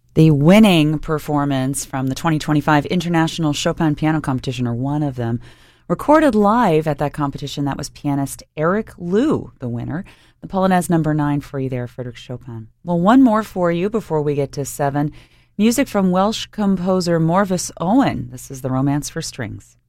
The winning performance from the 2025 International Chopin Piano Competition, or one of them, recorded live at that competition, that was pianist Eric Liu, the winner. The Polonaise number 9 for you there, Frédéric Chopin. Well, one more for you before we get to 7. Music from Welsh composer Morvis Owen. This is the Romance for Strings.